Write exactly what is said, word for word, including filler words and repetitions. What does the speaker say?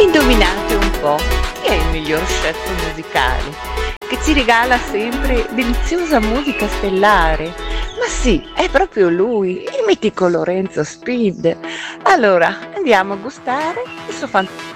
Indovinate un po' chi è il miglior chef musicale che ci regala sempre deliziosa musica stellare? Ma sì, è proprio lui, il mitico Lorenzo Speed. Allora, andiamo a gustare il suo fantastico